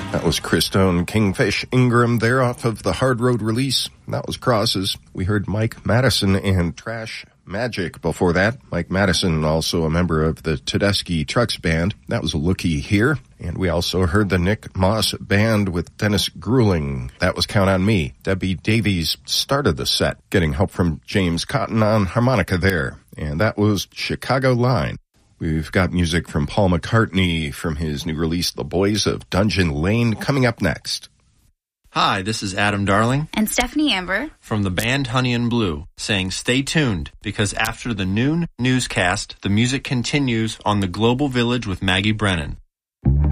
That was Christone Kingfish Ingram there off of the Hard Road release. That was Crosses. We heard Mike Madison and Trash Magic before that. Mike Madison, also a member of the Tedeschi Trucks Band. That was Looky Here. And we also heard the Nick Moss Band with Dennis Grueling. That was Count on Me. Debbie Davies started the set, getting help from James Cotton on harmonica there. And that was Chicago Line. We've got music from Paul McCartney from his new release, The Boys of Dungeon Lane, coming up next. Hi, this is Adam Darling and Stephanie Amber from the band Honey and Blue, saying stay tuned, because after the noon newscast, the music continues on the Global Village with Maggie Brennan.